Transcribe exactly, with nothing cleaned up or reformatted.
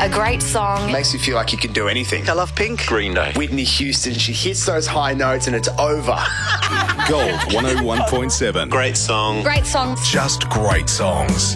A great song. Makes you feel like you can do anything. I love Pink. Green Day. Whitney Houston, she hits those high notes and it's over. Gold one oh one point seven. Great song. Great songs. Just great songs.